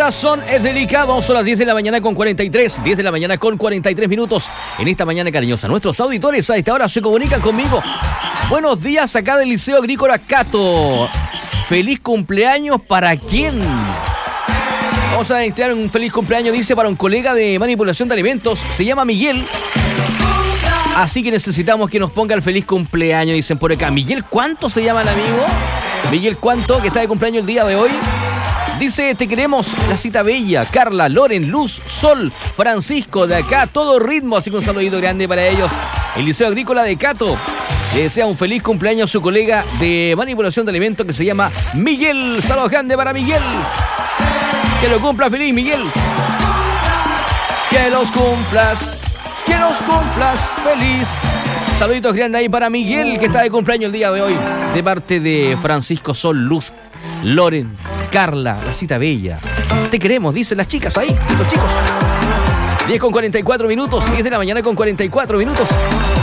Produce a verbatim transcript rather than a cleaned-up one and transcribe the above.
corazón es delicado. Son las diez de la mañana con cuarenta y tres. diez de la mañana con cuarenta y tres minutos. En esta mañana cariñosa, nuestros auditores a esta hora se comunican conmigo. Buenos días acá del Liceo Agrícola Cato. Feliz cumpleaños para quién. Vamos a entregar un feliz cumpleaños, dice, para un colega de manipulación de alimentos. Se llama Miguel. Así que necesitamos que nos ponga el feliz cumpleaños, dicen por acá. Miguel, ¿cuánto se llama el amigo? Miguel, ¿cuánto? Que está de cumpleaños el día de hoy. Dice, te queremos, la cita bella, Carla, Loren, Luz, Sol, Francisco, de acá, todo ritmo. Así que un saludito grande para ellos. El Liceo Agrícola de Cato le desea un feliz cumpleaños a su colega de manipulación de alimentos que se llama Miguel. Saludos grande para Miguel. Que lo cumpla feliz, Miguel. Que los cumplas. Que los cumplas feliz. Saluditos grandes ahí para Miguel, que está de cumpleaños el día de hoy. De parte de Francisco, Sol, Luz, Loren, Carla, la cita bella. Te queremos, dicen las chicas ahí, los chicos. diez con cuarenta y cuatro minutos, diez de la mañana con cuarenta y cuatro minutos.